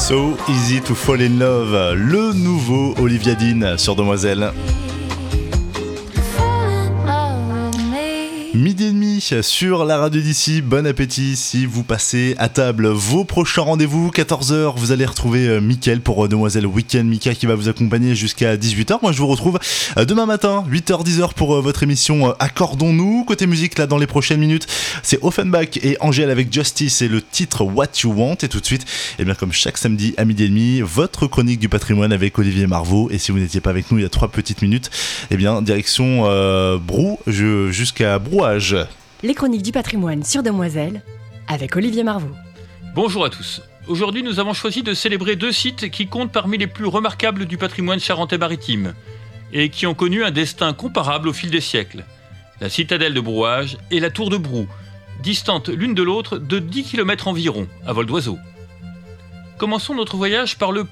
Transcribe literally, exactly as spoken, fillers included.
So Easy to Fall in Love, le nouveau Olivia Dean sur Demoiselle. Midi et demi sur la radio d'ici, bon appétit si vous passez à table. Vos prochains rendez-vous, quatorze heures, vous allez retrouver Mickaël pour Demoiselle Week-end. Mika qui va vous accompagner jusqu'à dix-huit heures. Moi je vous retrouve demain matin, huit heures dix heures pour votre émission Accordons-nous. Côté musique, là dans les prochaines minutes, c'est Offenbach et Angèle avec Justice et le titre What You Want. Et tout de suite, et bien comme chaque samedi à midi et demi, votre chronique du patrimoine avec Olivier Marvaux. Et si vous n'étiez pas avec nous il y a trois petites minutes, et bien direction euh, Brou, je, jusqu'à Brouage. Les chroniques du patrimoine sur Demoiselle avec Olivier Marvaux. Bonjour à tous. Aujourd'hui, nous avons choisi de célébrer deux sites qui comptent parmi les plus remarquables du patrimoine charentais-maritime et qui ont connu un destin comparable au fil des siècles. La citadelle de Brouage et la tour de Brou, distantes l'une de l'autre de dix kilomètres environ, à vol d'oiseau. Commençons notre voyage par le